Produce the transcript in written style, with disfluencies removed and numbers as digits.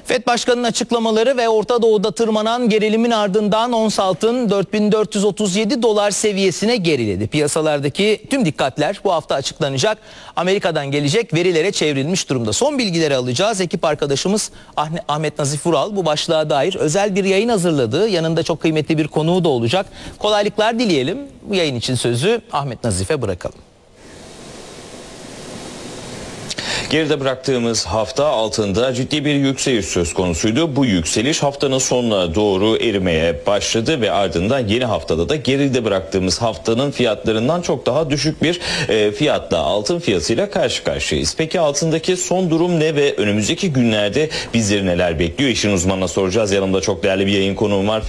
FED Başkanı'nın açıklamaları ve Orta Doğu'da tırmanan gerilimin ardından ons altın 4437 dolar seviyesine geriledi. Piyasalardaki tüm dikkatler bu hafta açıklanacak Amerika'dan gelecek verilere çevrilmiş durumda. Son bilgileri alacağız. Ekip arkadaşımız Ahmet Nazif Vural bu başlığa dair özel bir yayın hazırladı. Yanında çok kıymetli bir konuğu da olacak. Kolaylıklar dileyelim. Bu yayın için sözü Ahmet Nazif'e bırakalım. Geride bıraktığımız hafta altında ciddi bir yükseliş söz konusuydu. Bu yükseliş haftanın sonuna doğru erimeye başladı ve ardından yeni haftada da geride bıraktığımız haftanın fiyatlarından çok daha düşük bir fiyatla, altın fiyatıyla karşı karşıyayız. Peki altındaki son durum ne ve önümüzdeki günlerde bizleri neler bekliyor? İşin uzmanına soracağız. Yanımda çok değerli bir yayın konuğum var.